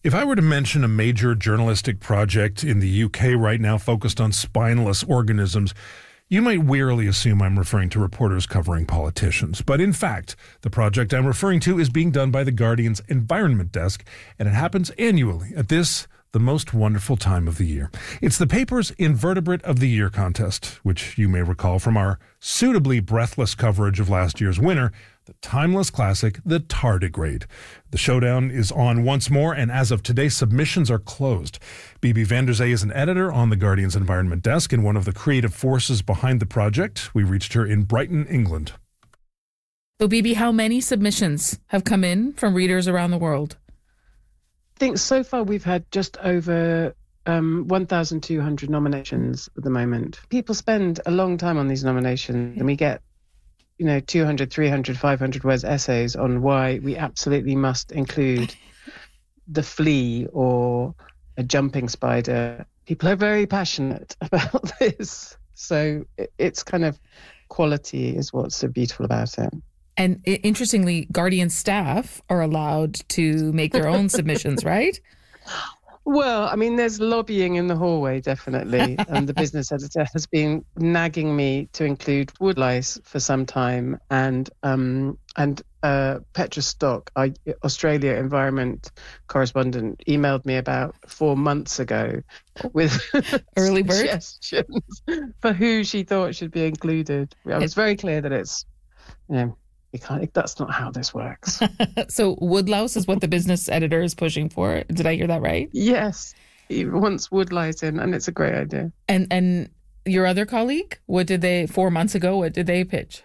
If I were to mention a major journalistic project in the UK right now focused on spineless organisms, you might wearily assume I'm referring to reporters covering politicians. But in fact, the project I'm referring to is being done by The Guardian's Environment Desk, and it happens annually at this, the most wonderful time of the year. It's the paper's Invertebrate of the Year contest, which you may recall from our suitably breathless coverage of last year's winner, the timeless classic, the Tardigrade. The showdown is on once more, and as of today, submissions are closed. Bibi van der Zee is an editor on The Guardian's Environment Desk and one of the creative forces behind the project. We reached her in Brighton, England. So, Bibi, how many submissions have come in from readers around the world? I think so far we've had just over 1,200 nominations at the moment. People spend a long time on these nominations, and we get 200, 300, 500 words essays on why we absolutely must include the flea or a jumping spider. People are very passionate about this. So it's kind of quality is what's so beautiful about it. And interestingly, Guardian staff are allowed to make their own submissions, right? Well, I mean, there's lobbying in the hallway, definitely. And the business editor has been nagging me to include woodlice for some time. And Petra Stock, our Australia environment correspondent, emailed me about 4 months ago with early bird suggestions for who she thought should be included. I was very clear that it's, that's not how this works. So woodlouse is what the business editor is pushing for. Did I hear that right? Yes. He wants woodlice in, and it's a great idea. And your other colleague, 4 months ago, what did they pitch?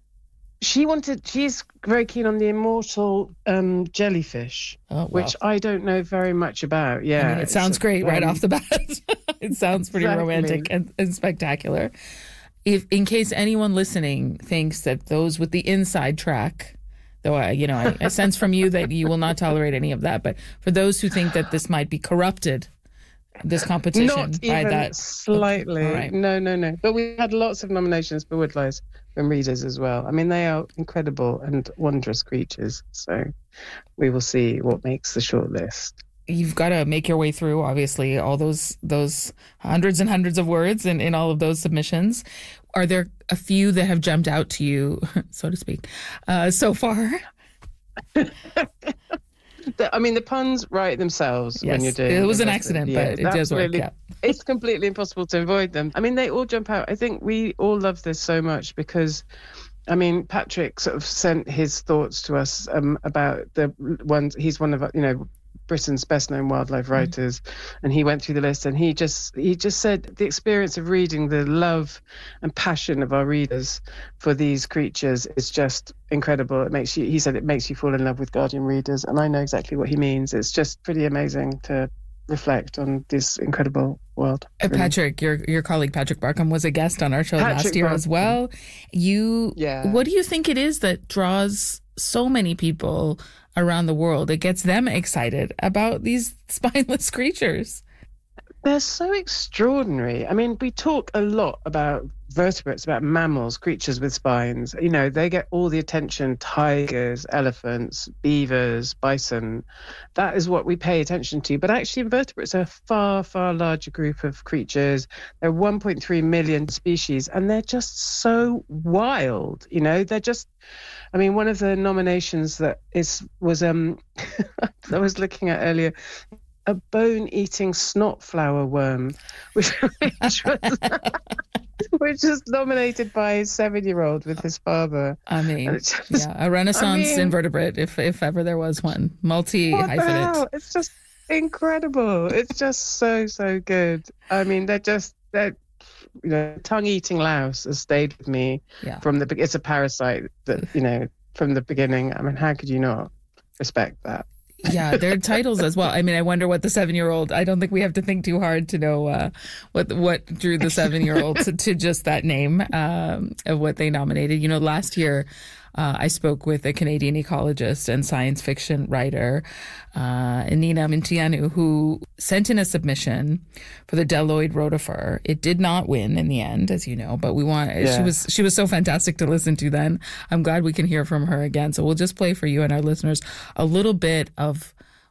She's very keen on the immortal jellyfish, which I don't know very much about. Yeah. I mean, it sounds great right off the bat. It sounds pretty romantic and spectacular. If, in case anyone listening thinks that those with the inside track, though I sense from you that you will not tolerate any of that, but for those who think that this might be corrupted, this competition, not even by that slightly. Right. No. But we had lots of nominations for woodlice from readers as well. I mean, they are incredible and wondrous creatures. So we will see what makes the shortlist. You've got to make your way through, obviously, all those hundreds and hundreds of words in all of those submissions. Are there a few that have jumped out to you, so to speak, so far? I mean, the puns write themselves when you're doing it. It was an accident, but it does work, yeah. It's completely impossible to avoid them. I mean, they all jump out. I think we all love this so much because, I mean, Patrick sort of sent his thoughts to us about the ones. He's one of, Britain's best-known wildlife writers, and he went through the list, and he just said the experience of reading, the love and passion of our readers for these creatures is just incredible. He said it makes you fall in love with Guardian readers, and I know exactly what he means. It's just pretty amazing to reflect on this incredible world. Patrick, your colleague Patrick Barkham was a guest on our show last year as well. What do you think it is that draws so many people around the world? It gets them excited about these spineless creatures. They're so extraordinary. I mean, we talk a lot about vertebrates, about mammals, creatures with spines. They get all the attention: tigers, elephants, beavers, bison. That is what we pay attention to. But actually, invertebrates are a far, far larger group of creatures. There are 1.3 million species, and they're just so wild. They're just... I mean, one of the nominations that was I was looking at earlier, a bone-eating snot flower worm, which was nominated by his 7-year-old with his father. I mean, a Renaissance invertebrate, if ever there was one, multi-hyphenate. It's just incredible. It's just so, so good. I mean, they're tongue-eating louse has stayed with me from it's a parasite that, from the beginning. I mean, how could you not respect that? Yeah, their titles as well. I mean, I wonder what the 7-year-old, I don't think we have to think too hard to know what drew the 7-year-old to just that name of what they nominated. Last year, I spoke with a Canadian ecologist and science fiction writer, Nina Mintianu, who sent in a submission for the Deloitte rotifer. It did not win in the end, as you know, but she was so fantastic to listen to then. I'm glad we can hear from her again. So we'll just play for you and our listeners a little bit of